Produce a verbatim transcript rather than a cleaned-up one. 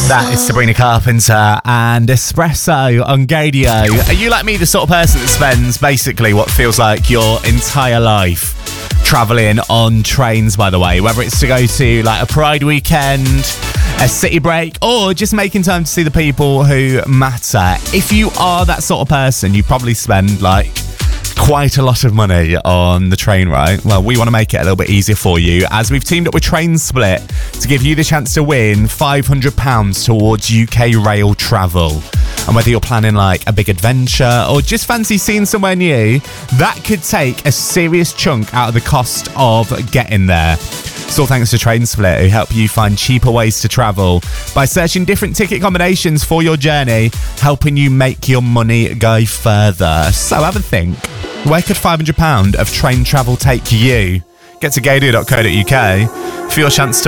That is Sabrina Carpenter and Espresso on Gadio. Are you like me, the sort of person that spends basically what feels like your entire life travelling on trains, by the way, whether it's to go to like a Pride weekend, a city break, or just making time to see the people who matter? If you are that sort of person, you probably spend like quite a lot of money on the train, right? Well, we want to make it a little bit easier for you as we've teamed up with Train Split to give you the chance to win five hundred pounds towards U K rail travel. And whether you're planning like a big adventure or just fancy seeing somewhere new, that could take a serious chunk out of the cost of getting there. Still thanks to Train Split, who help you find cheaper ways to travel by searching different ticket combinations for your journey, helping you make your money go further. So have a think. Where could five hundred pounds of train travel take you? Get to gadio dot co dot uk for your chance to